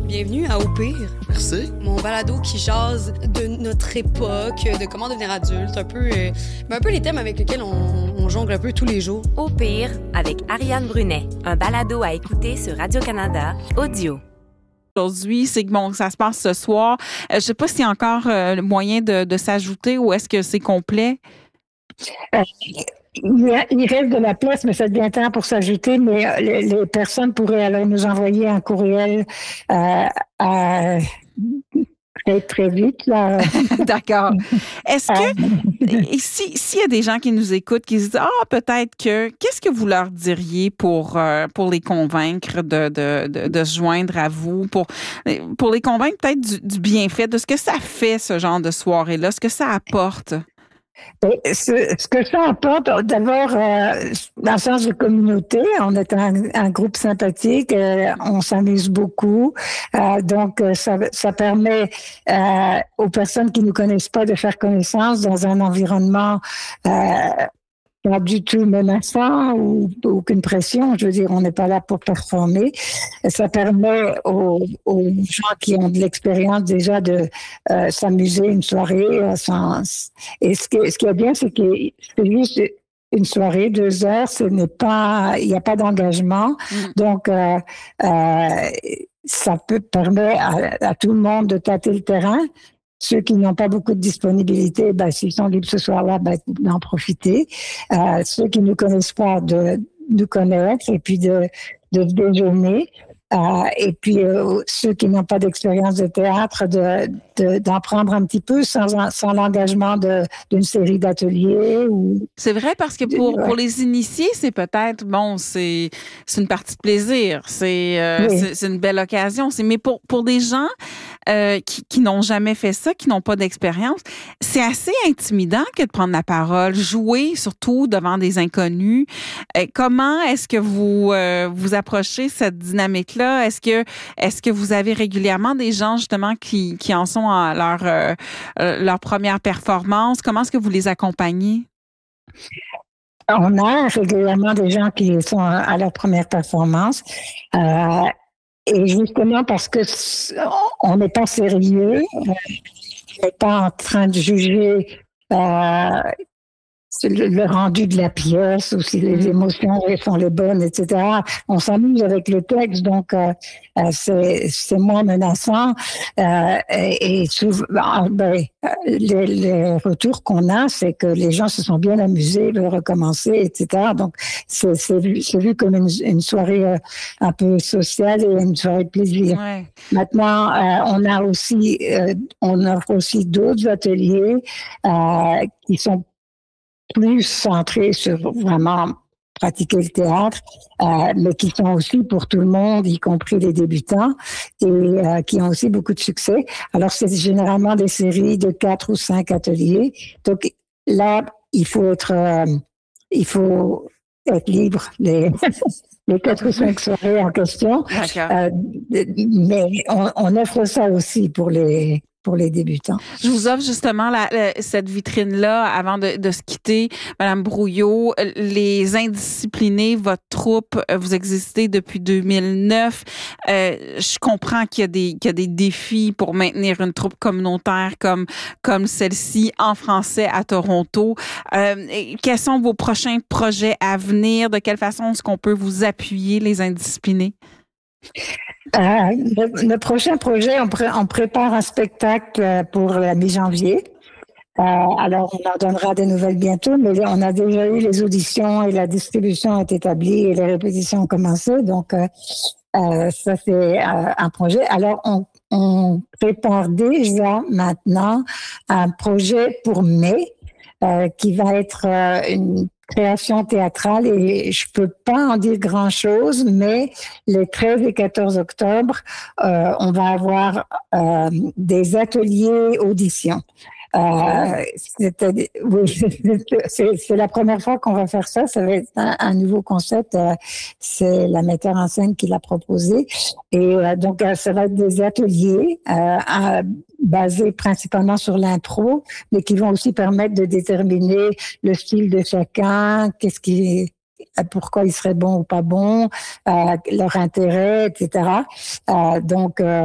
Bienvenue à Au pire. Merci. Mon balado qui jase de notre époque, de comment devenir adulte, un peu les thèmes avec lesquels on jongle un peu tous les jours. Au pire, avec Ariane Brunet, un balado à écouter sur Radio-Canada, audio. Aujourd'hui, c'est que bon, ça se passe ce soir. Je sais pas s'il y a encore le moyen de s'ajouter ou est-ce que c'est complet? Il reste de la place, mais ça devient temps pour s'ajouter. Mais les personnes pourraient alors nous envoyer un courriel très vite. Là. D'accord. Est-ce que s'il y a des gens qui nous écoutent, qui se disent peut-être que qu'est-ce que vous leur diriez pour les convaincre de se joindre à vous, pour les convaincre peut-être du bienfait, de ce que ça fait ce genre de soirée-là, ce que ça apporte? Ce que ça apporte, d'abord, dans le sens de communauté, on est un groupe sympathique, on s'amuse beaucoup, donc ça permet aux personnes qui ne nous connaissent pas de faire connaissance dans un environnement pas du tout menaçant ou aucune pression. Je veux dire, on n'est pas là pour performer. Ça permet aux gens qui ont de l'expérience déjà de s'amuser une soirée. Et ce qui est bien, c'est que c'est juste une soirée, 2 heures, il n'y a pas d'engagement. Donc, ça peut permettre à tout le monde de tâter le terrain. Ceux qui n'ont pas beaucoup de disponibilité, s'ils sont libres ce soir-là, d'en profiter. Ceux qui ne nous connaissent pas, de nous connaître et puis de déjeuner. Et puis ceux qui n'ont pas d'expérience de théâtre, d'en prendre un petit peu sans l'engagement d'une série d'ateliers. C'est vrai parce que pour les initiés, c'est peut-être, c'est une partie de plaisir, c'est une belle occasion. Mais pour des gens qui n'ont jamais fait ça, qui n'ont pas d'expérience, c'est assez intimidant que de prendre la parole, jouer surtout devant des inconnus. Comment est-ce que vous approchez cette dynamique-là? Est-ce que vous avez régulièrement des gens justement qui en sont à leur première performance? Comment est-ce que vous les accompagnez? On a régulièrement des gens qui sont à leur première performance. Et justement parce que on n'est pas sérieux, on n'est pas en train de juger le rendu de la pièce ou si les émotions sont les bonnes, etc. On s'amuse avec le texte, donc c'est moins menaçant. Et souvent, les retours qu'on a, c'est que les gens se sont bien amusés, veulent recommencer, etc. Donc c'est vu comme une soirée un peu sociale et une soirée de plaisir. Ouais. Maintenant, on offre aussi d'autres ateliers qui sont plus centrés sur vraiment pratiquer le théâtre, mais qui sont aussi pour tout le monde, y compris les débutants, et qui ont aussi beaucoup de succès. Alors, c'est généralement des séries de 4 ou 5 ateliers. Donc là, il faut être libre les 4 ou 5 soirées en question. Mais on offre ça aussi pour les débutants. Je vous offre justement cette vitrine-là avant de se quitter. Madame Brouillot, Les Indisciplinés, votre troupe, vous existez depuis 2009. Je comprends qu'il y a des défis pour maintenir une troupe communautaire comme celle-ci en français à Toronto. Quels sont vos prochains projets à venir? De quelle façon est-ce qu'on peut vous appuyer, Les Indisciplinés? Le prochain projet, on prépare un spectacle pour la mi-janvier. Alors, on en donnera des nouvelles bientôt, mais on a déjà eu les auditions et la distribution est établie et les répétitions ont commencé. Donc, ça, c'est un projet. Alors, on prépare déjà maintenant un projet pour mai qui va être une création théâtrale et je peux pas en dire grand-chose, mais les 13 et 14 octobre, on va avoir des ateliers auditions. C'est la première fois qu'on va faire ça. Ça va être un nouveau concept. C'est la metteur en scène qui l'a proposé. Et donc, ça va être des ateliers basés principalement sur l'impro, mais qui vont aussi permettre de déterminer le style de chacun, pourquoi il serait bon ou pas bon, leur intérêt, etc. Donc,